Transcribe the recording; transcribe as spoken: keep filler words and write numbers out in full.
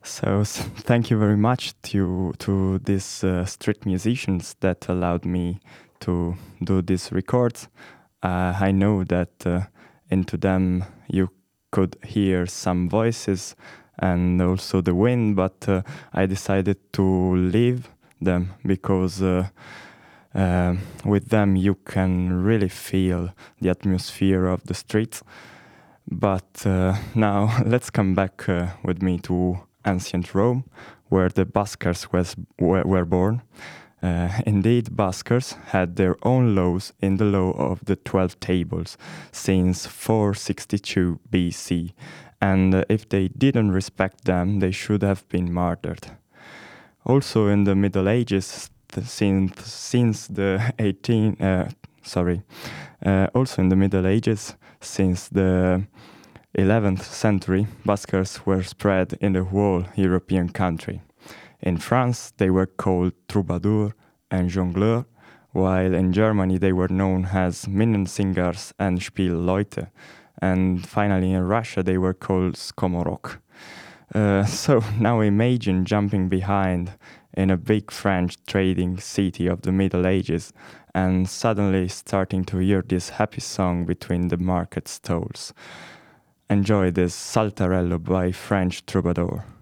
So s- thank you very much to to these uh, street musicians that allowed me to do these records. Uh, I know that uh, into them you could hear some voices and also the wind, but uh, I decided to leave them because uh, uh, with them you can really feel the atmosphere of the streets. But uh, now let's come back uh, with me to ancient Rome, where the Buskers was, were, were born. Uh, indeed, Buskers had their own laws in the law of the Twelve Tables since four sixty-two B C, and uh, if they didn't respect them, they should have been murdered. Also, in the Middle Ages, th- since since the eighteen, uh, sorry, uh, also in the Middle Ages, since the eleventh century, buskers were spread in the whole European country. In France, they were called troubadour and jongleur, while in Germany they were known as Minnensingers and Spielleute, and finally in Russia they were called skomorok. Uh, so now imagine jumping behind in a big French trading city of the Middle Ages and suddenly starting to hear this happy song between the market stalls. Enjoy this Saltarello by French Troubadour.